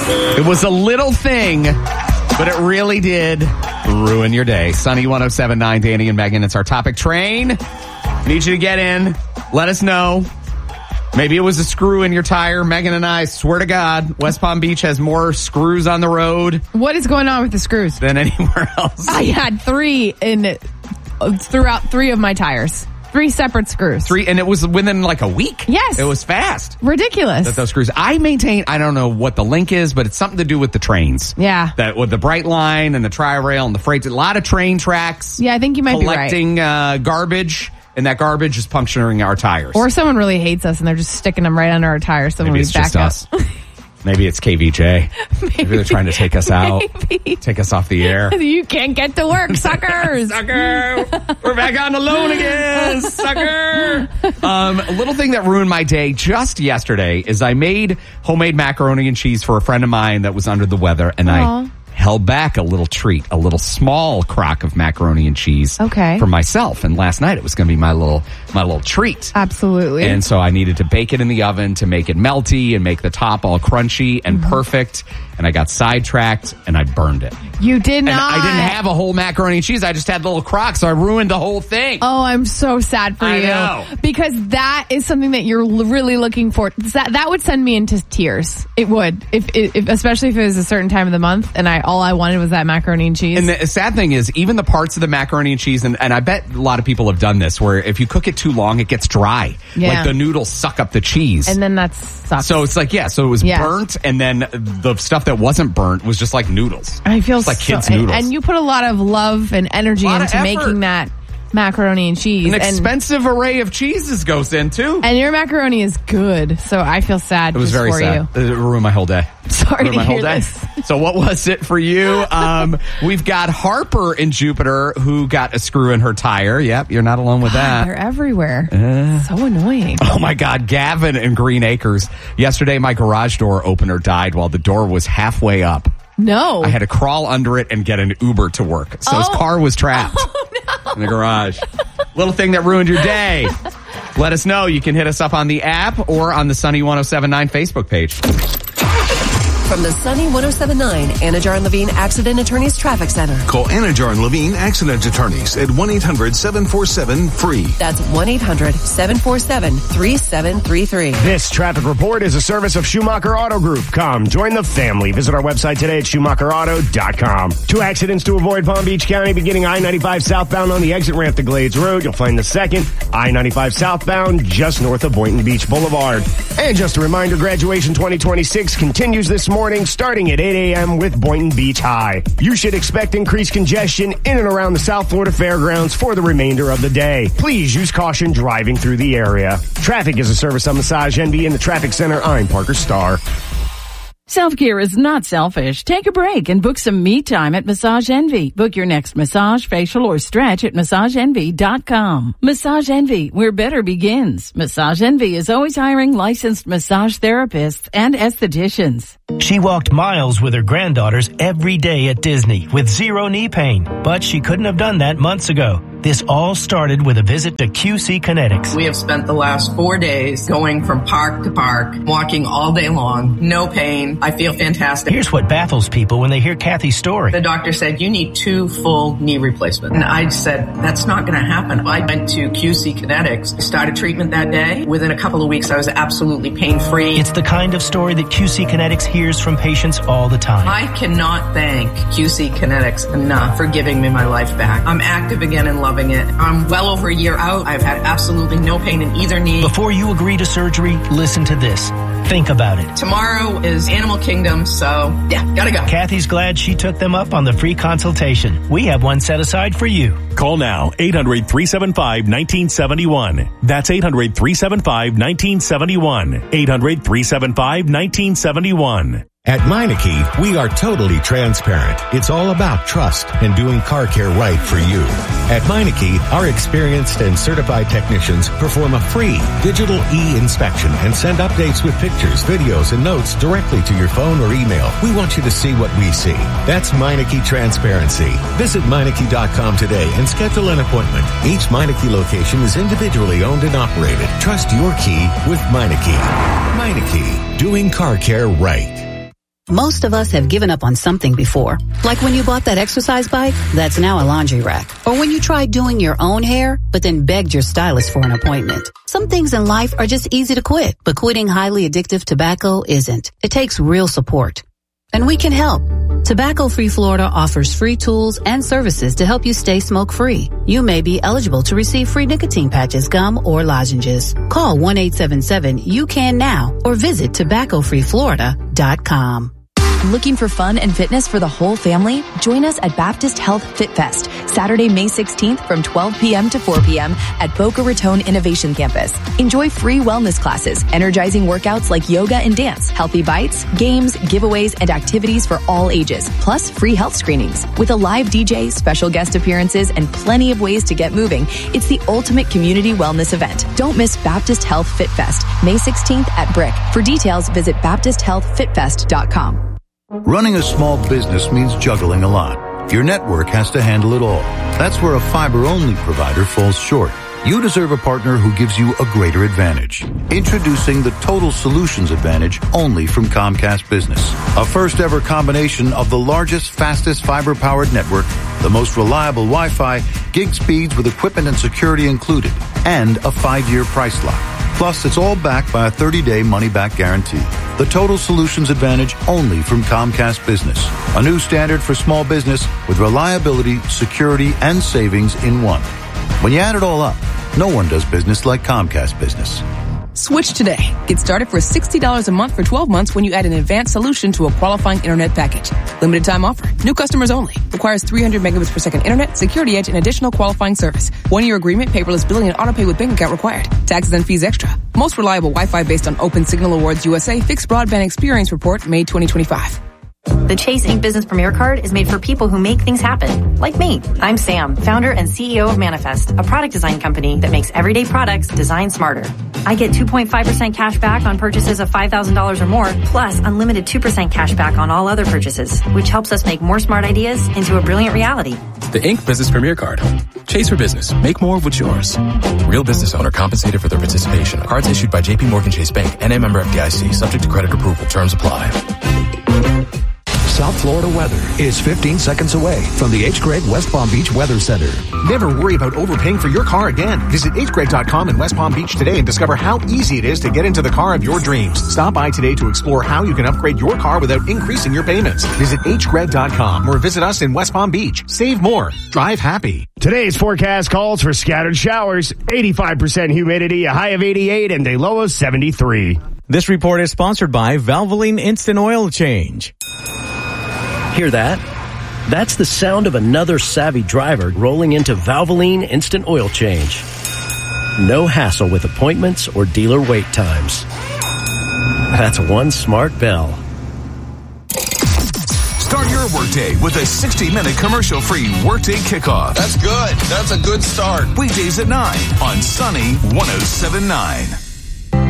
It was a little thing, but it really did ruin your day. Sunny 107.9, Danny and Megan. It's our topic train. Need you to get in. Let us know. Maybe it was a screw in your tire. Megan and I swear to God, West Palm Beach has more screws on the road. What is going on with the screws? Than anywhere else. I had 3 throughout 3 of my tires. 3 separate screws. 3, and it was within like a week. Yes. It was fast. Ridiculous. That those screws. I maintain, I don't know what the link is, but it's something to do with the trains. Yeah. That with the Bright Line and the Tri-Rail and the freight. A lot of train tracks. Yeah, I think you might be right. Collecting garbage. And that garbage is puncturing our tires. Or someone really hates us and they're just sticking them right under our tires. So Maybe it's just us. Maybe it's KVJ. Maybe they're trying to take us out. Take us off the air. You can't get to work, suckers. Sucker. We're back on the loan again, sucker. A little thing that ruined my day just yesterday is I made homemade macaroni and cheese for a friend of mine that was under the weather. And I held back a little treat, a little small crock of macaroni and cheese for myself. And last night it was going to be my little treat. Absolutely. And so I needed to bake it in the oven to make it melty and make the top all crunchy and perfect. And I got sidetracked and I burned it. You did not. And I didn't have a whole macaroni and cheese. I just had little crocks, so I ruined the whole thing. Oh, I'm so sad for you. I know. Because that is something that you're really looking for. That would send me into tears. It would. If especially if it was a certain time of the month and all I wanted was that macaroni and cheese. And the sad thing is, even the parts of the macaroni and cheese, and I bet a lot of people have done this, where if you cook it too long, it gets dry. Yeah. Like the noodles suck up the cheese. And then that sucks. So it's like, so it was burnt, and then the stuff that wasn't burnt was just like noodles. I feel like kids' noodles. And you put a lot of love and energy into making that macaroni and cheese. An expensive array of cheeses goes in too. And your macaroni is good, so I feel sad. It was very sad. It ruined my whole day. Sorry to hear this. So what was it for you? We've got Harper in Jupiter who got a screw in her tire. Yep, you're not alone with that. They're everywhere. So annoying. Oh my God, Gavin in Green Acres. Yesterday my garage door opener died while the door was halfway up. No. I had to crawl under it and get an Uber to work. So his car was trapped in the garage. Little thing that ruined your day. Let us know. You can hit us up on the app or on the Sunny 107.9 Facebook page. From the Sunny 107.9 Anajar and Levine Accident Attorneys Traffic Center. Call Anajar and Levine Accident Attorneys at 1-800-747-FREE. That's 1-800-747-3733. This traffic report is a service of Schumacher Auto Group. Come, join the family. Visit our website today at SchumacherAuto.com. 2 accidents to avoid Palm Beach County, beginning I-95 southbound on the exit ramp to Glades Road. You'll find the second, I-95 southbound, just north of Boynton Beach Boulevard. And just a reminder, graduation 2026 continues this morning starting at 8 a.m. with Boynton Beach High. You should expect increased congestion in and around the South Florida Fairgrounds for the remainder of the day. Please use caution driving through the area. Traffic is a service of Massage Envy in the Traffic Center. I'm Parker Starr. Self-care is not selfish. Take a break and book some me time at Massage Envy. Book your next massage, facial, or stretch at MassageEnvy.com. Massage Envy, where better begins. Massage Envy is always hiring licensed massage therapists and estheticians. She walked miles with her granddaughters every day at Disney with zero knee pain, but she couldn't have done that months ago. This all started with a visit to QC Kinetics. We have spent the last 4 days going from park to park, walking all day long, no pain. I feel fantastic. Here's what baffles people when they hear Kathy's story. The doctor said, you need 2 full knee replacements. And I said, that's not going to happen. I went to QC Kinetics, started treatment that day. Within a couple of weeks, I was absolutely pain-free. It's the kind of story that QC Kinetics hears from patients all the time. I cannot thank QC Kinetics enough for giving me my life back. I'm active again and loving it. I'm well over a year out. I've had absolutely no pain in either knee. Before you agree to surgery, listen to this. Think about it. Tomorrow is Animal Kingdom, so yeah, gotta go. Kathy's glad she took them up on the free consultation. We have one set aside for you. Call now, 800-375-1971. That's 800-375-1971. 800-375-1971. At Meineke, we are totally transparent. It's all about trust and doing car care right for you. At Meineke, our experienced and certified technicians perform a free digital e-inspection and send updates with pictures, videos, and notes directly to your phone or email. We want you to see what we see. That's Meineke Transparency. Visit Meineke.com today and schedule an appointment. Each Meineke location is individually owned and operated. Trust your key with Meineke. Meineke, doing car care right. Most of us have given up on something before. Like when you bought that exercise bike, that's now a laundry rack. Or when you tried doing your own hair, but then begged your stylist for an appointment. Some things in life are just easy to quit, but quitting highly addictive tobacco isn't. It takes real support. And we can help. Tobacco Free Florida offers free tools and services to help you stay smoke-free. You may be eligible to receive free nicotine patches, gum, or lozenges. Call 1-877-YOU-CAN-NOW or visit tobaccofreeflorida.com. Looking for fun and fitness for the whole family? Join us at Baptist Health Fit Fest, Saturday, May 16th from 12 p.m. to 4 p.m. at Boca Raton Innovation Campus. Enjoy free wellness classes, energizing workouts like yoga and dance, healthy bites, games, giveaways, and activities for all ages, plus free health screenings. With a live DJ, special guest appearances, and plenty of ways to get moving, it's the ultimate community wellness event. Don't miss Baptist Health Fit Fest, May 16th at Brick. For details, visit BaptistHealthFitFest.com. Running a small business means juggling a lot. Your network has to handle it all. That's where a fiber-only provider falls short. You deserve a partner who gives you a greater advantage. Introducing the Total Solutions Advantage only from Comcast Business. A first-ever combination of the largest, fastest fiber-powered network, the most reliable Wi-Fi, gig speeds with equipment and security included, and a 5-year price lock. Plus, it's all backed by a 30-day money-back guarantee. The Total Solutions Advantage only from Comcast Business. A new standard for small business with reliability, security, and savings in one. When you add it all up, no one does business like Comcast Business. Switch today. Get started for $60 a month for 12 months when you add an advanced solution to a qualifying internet package. Limited time offer. New customers only. Requires 300 megabits per second internet, security edge, and additional qualifying service. 1-year agreement, paperless billing, and autopay with bank account required. Taxes and fees extra. Most reliable Wi-Fi based on Open Signal Awards USA Fixed Broadband Experience Report, May 2025. The Chase Ink Business Premier Card is made for people who make things happen, like me. I'm Sam, founder and CEO of Manifest, a product design company that makes everyday products designed smarter. I get 2.5% cash back on purchases of $5,000 or more, plus unlimited 2% cash back on all other purchases, which helps us make more smart ideas into a brilliant reality. The Ink Business Premier Card. Chase for business. Make more with yours. Real business owner compensated for their participation. Cards issued by J.P. Morgan Chase Bank, NA member FDIC, subject to credit approval. Terms apply. South Florida weather is 15 seconds away from the H-Grade West Palm Beach Weather Center. Never worry about overpaying for your car again. Visit hgrade.com in West Palm Beach today and discover how easy it is to get into the car of your dreams. Stop by today to explore how you can upgrade your car without increasing your payments. Visit hgrade.com or visit us in West Palm Beach. Save more. Drive happy. Today's forecast calls for scattered showers, 85% humidity, a high of 88, and a low of 73. This report is sponsored by Valvoline Instant Oil Change. Hear that? That's the sound of another savvy driver rolling into Valvoline Instant Oil Change. No hassle with appointments or dealer wait times. That's one smart bell. Start your workday with a 60-minute commercial-free Workday Kickoff. That's good. That's a good start. Weekdays at 9 on Sunny 107.9.